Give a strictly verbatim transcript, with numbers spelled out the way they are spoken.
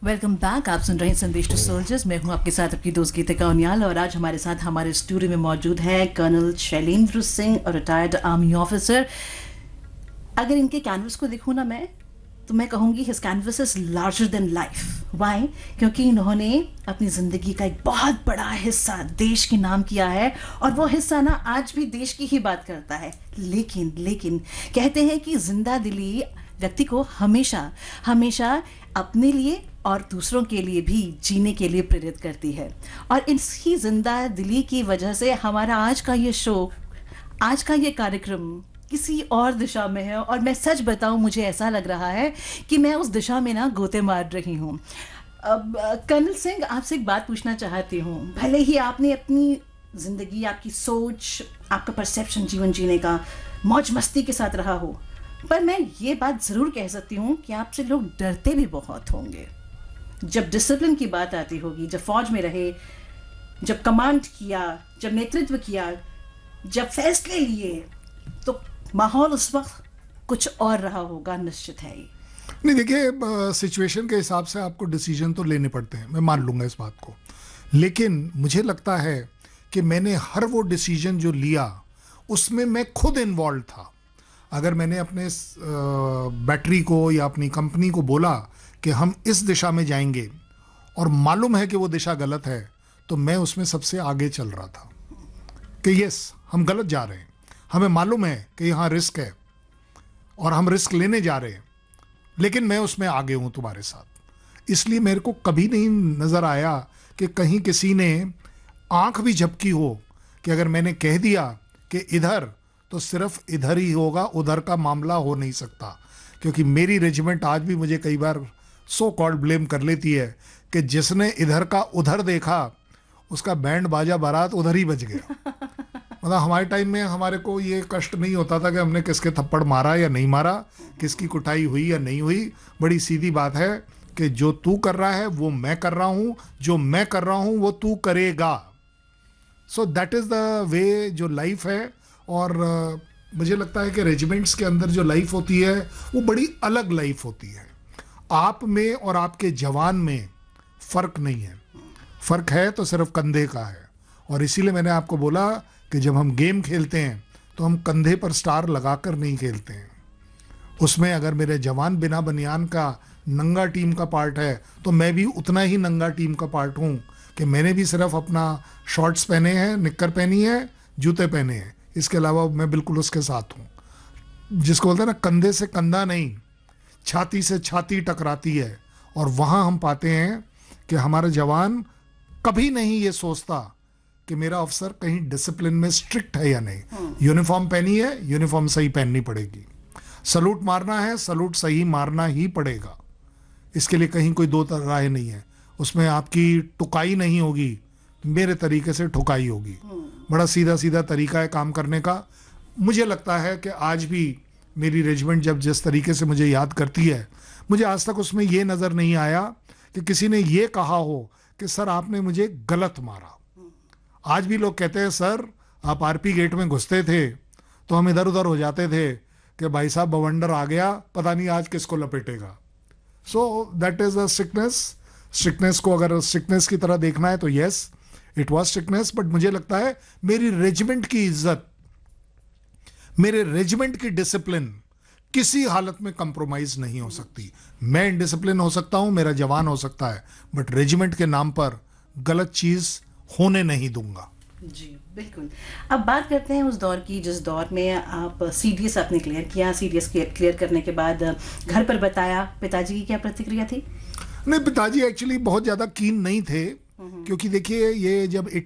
Welcome back. आप सुन रहे हैं संदेश टू सोल्जर्स। मैं हूं आपके साथ आपकी दोस्त गीतिका उनियाल और आज हमारे साथ हमारे स्टूडियो में मौजूद है कर्नल शैलेंद्र सिंह और रिटायर्ड आर्मी ऑफिसर। अगर इनके कैनवस को देखूं ना मैं तो मैं कहूंगी his canvas is larger than life. Y? क्योंकि इन्होंने अपनी ज़िंदगी का एक बहुत बड़ा हिस्सा देश के नाम किया है और वो हिस्सा ना आज भी देश की ही बात करता है। लेकिन लेकिन कहते हैं कि जिंदा दिली व्यक्ति को हमेशा हमेशा अपने लिए और दूसरों के लिए भी जीने के लिए प्रेरित करती है। और इसी जिंदा दिली की वजह से हमारा आज का ये शो, आज का ये कार्यक्रम किसी और दिशा में है। और मैं सच बताऊं, मुझे ऐसा लग रहा है कि मैं उस दिशा में ना गोते मार रही हूँ। अब कर्नल सिंह, आपसे एक बात पूछना चाहती हूँ। भले ही आपने अपनी ज़िंदगी, आपकी सोच, आपका परसेप्शन जीवन जीने का मौज मस्ती के साथ रहा हो, पर मैं ये बात ज़रूर कह सकती हूँ कि आपसे लोग डरते भी बहुत होंगे। जब डिसिप्लिन की बात आती होगी, जब फौज में रहे, जब कमांड किया, जब नेतृत्व किया, जब फैसले लिए, तो माहौल उस वक्त कुछ और रहा होगा, निश्चित है ही। नहीं, देखिए, सिचुएशन के हिसाब से आपको डिसीजन तो लेने पड़ते हैं, मैं मान लूँगा इस बात को। लेकिन मुझे लगता है कि मैंने हर वो डिसीजन जो लिया उसमें मैं खुद इन्वॉल्व था। अगर मैंने अपने बैटरी को या अपनी कंपनी को बोला कि हम इस दिशा में जाएंगे और मालूम है कि वो दिशा गलत है, तो मैं उसमें सबसे आगे चल रहा था कि यस, हम गलत जा रहे हैं, हमें मालूम है कि यहाँ रिस्क है और हम रिस्क लेने जा रहे हैं, लेकिन मैं उसमें आगे हूँ तुम्हारे साथ। इसलिए मेरे को कभी नहीं नज़र आया कि कहीं किसी ने आंख भी झपकी हो कि अगर मैंने कह दिया कि इधर, तो सिर्फ इधर ही होगा, उधर का मामला हो नहीं सकता। क्योंकि मेरी रेजिमेंट आज भी मुझे कई बार सो कॉल्ड ब्लेम कर लेती है कि जिसने इधर का उधर देखा उसका बैंड बाजा बारात उधर ही बज गया। मतलब हमारे टाइम में हमारे को ये कष्ट नहीं होता था कि हमने किसके थप्पड़ मारा या नहीं मारा, किसकी कुटाई हुई या नहीं हुई। बड़ी सीधी बात है कि जो तू कर रहा है वो मैं कर रहा हूँ, जो मैं कर रहा हूँ वो तू करेगा। So that is the way जो लाइफ है। और uh, मुझे लगता है कि रेजिमेंट्स के अंदर जो लाइफ होती है वो बड़ी अलग लाइफ होती है। आप में और आपके जवान में फ़र्क नहीं है, फ़र्क है तो सिर्फ कंधे का है। और इसीलिए मैंने आपको बोला कि जब हम गेम खेलते हैं तो हम कंधे पर स्टार लगाकर नहीं खेलते हैं। उसमें अगर मेरे जवान बिना बनियान का नंगा टीम का पार्ट है तो मैं भी उतना ही नंगा टीम का पार्ट हूँ कि मैंने भी सिर्फ अपना शॉर्ट्स पहने हैं, निक्कर पहनी है, जूते पहने हैं, इसके अलावा मैं बिल्कुल उसके साथ हूँ। जिसको बोलते हैं ना, कंधे से कंधा नहीं, छाती से छाती टकराती है। और वहाँ हम पाते हैं कि हमारा जवान कभी नहीं ये सोचता कि मेरा अफसर कहीं डिसिप्लिन में स्ट्रिक्ट है या नहीं। यूनिफॉर्म पहनी है, यूनिफॉर्म सही पहननी पड़ेगी। सलूट मारना है, सलूट सही मारना ही पड़ेगा। इसके लिए कहीं कोई दो राय नहीं है। उसमें आपकी टुकाई नहीं होगी, मेरे तरीके से ठुकाई होगी। बड़ा सीधा सीधा तरीका है काम करने का। मुझे लगता है कि आज भी मेरी रेजिमेंट जब जिस तरीके से मुझे याद करती है, मुझे आज तक उसमें ये नज़र नहीं आया कि किसी ने ये कहा हो कि सर आपने मुझे गलत मारा। आज भी लोग कहते हैं सर आप आरपी गेट में घुसते थे तो हम इधर उधर हो जाते थे कि भाई साहब बवंडर आ गया, पता नहीं आज किसको लपेटेगा। So that is a strictness. Strictness को अगर स्ट्रिक्टनेस की तरह देखना है तो yes, it was strictness. But मुझे लगता है मेरी रेजिमेंट की इज्जत, मेरे रेजिमेंट की डिसिप्लिन किसी हालत में कंप्रोमाइज नहीं हो सकती। मैं इनडिसिप्लिन हो सकता हूं, मेरा जवान हो सकता है, बट रेजिमेंट के नाम पर गलत चीज होने नहीं दूंगा। जी बिल्कुल। अब बात करते हैं उस दौर की जिस दौर में आप सीडीएस आपने क्लियर किया। सीडीएस क्लियर करने के बाद घर पर बताया, पिताजी की क्या प्रतिक्रिया थी? नहीं, पिताजी एक्चुअली बहुत ज़्यादा कीन नहीं थे, क्योंकि देखिए ये जब